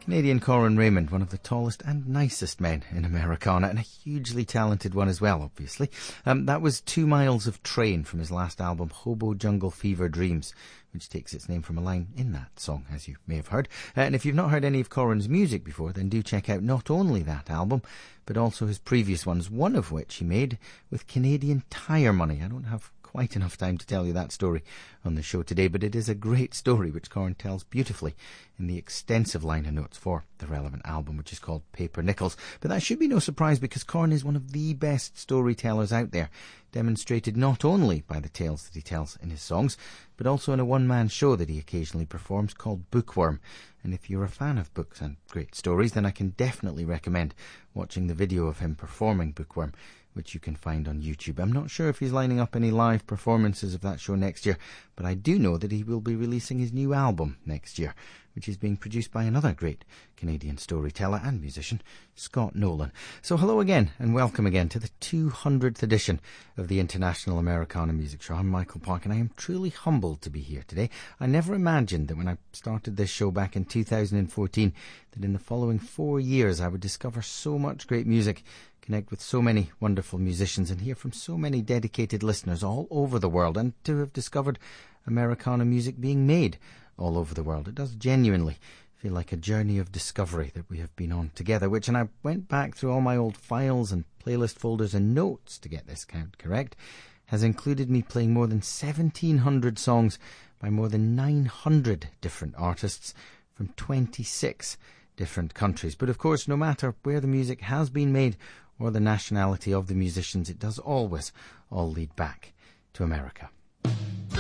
Canadian Corin Raymond, one of the tallest and nicest men in Americana, and a hugely talented one as well, obviously. That was 2 Miles of Train from his last album, Hobo Jungle Fever Dreams, which takes its name from a line in that song, as you may have heard. And if you've not heard any of Corin's music before, then do check out not only that album, but also his previous ones, one of which he made with Canadian Tire money. I don't have quite enough time to tell you that story on the show today, but it is a great story which Corin tells beautifully in the extensive liner notes for the relevant album, which is called Paper Nickels. But that should be no surprise, because Corin is one of the best storytellers out there, demonstrated not only by the tales that he tells in his songs, but also in a one-man show that he occasionally performs called Bookworm. And if you're a fan of books and great stories, then I can definitely recommend watching the video of him performing Bookworm, which you can find on YouTube. I'm not sure if he's lining up any live performances of that show next year, but I do know that he will be releasing his new album next year, which is being produced by another great Canadian storyteller and musician, Scott Nolan. So hello again, and welcome again to the 200th edition of the International Americana Music Show. I'm Michael Park, and I am truly humbled to be here today. I never imagined that when I started this show back in 2014, that in the following 4 years I would discover so much great music, connect with so many wonderful musicians, and hear from so many dedicated listeners all over the world, and to have discovered Americana music being made all over the world. It does genuinely feel like a journey of discovery that we have been on together, and I went back through all my old files and playlist folders and notes to get this count correct, has included me playing more than 1,700 songs by more than 900 different artists from 26 different countries. But of course, no matter where the music has been made or the nationality of the musicians, it does always all lead back to America.